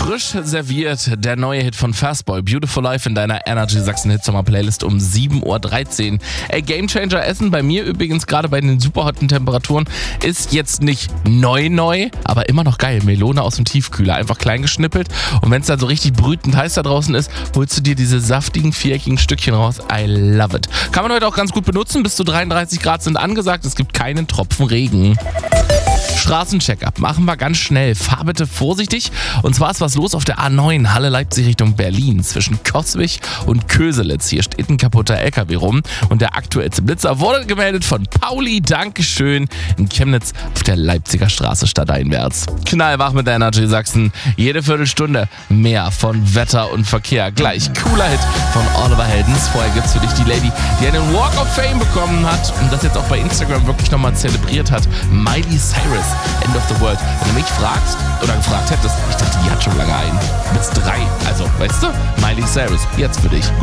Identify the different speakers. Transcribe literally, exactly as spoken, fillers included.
Speaker 1: Frisch serviert der neue Hit von Fastboy, Beautiful Life, in deiner Energy Sachsen Hitsommer Playlist um sieben Uhr dreizehn. Ey, Gamechanger Essen bei mir übrigens gerade bei den superhotten Temperaturen ist jetzt nicht neu neu, aber immer noch geil. Melone aus dem Tiefkühler, einfach klein geschnippelt, und wenn es dann so richtig brütend heiß da draußen ist, holst du dir diese saftigen, viereckigen Stückchen raus. I love it. Kann man heute auch ganz gut benutzen, bis zu dreiunddreißig Grad sind angesagt, es gibt keinen Tropfen Regen. Straßencheck-up machen wir ganz schnell. Fahr bitte vorsichtig. Und zwar ist was los auf der A neun Halle Leipzig Richtung Berlin. Zwischen Coswig und Köselitz. Hier steht ein kaputter L K W rum. Und der aktuellste Blitzer wurde gemeldet von Pauli. Dankeschön. In Chemnitz auf der Leipziger Straße stadteinwärts. Knallwach mit der Energy Sachsen. Jede Viertelstunde mehr von Wetter und Verkehr. Gleich cooler Hit von Oliver Heldens. Vorher gibt's für dich die Lady, die einen Walk of Fame bekommen hat und das jetzt auch bei Instagram wirklich nochmal zelebriert hat. Miley Cyrus. End of the World. Wenn du mich fragst oder gefragt hättest, ich dachte, die hat schon lange einen. Mit drei. Also, weißt du, Miley Cyrus, jetzt für dich. Gut.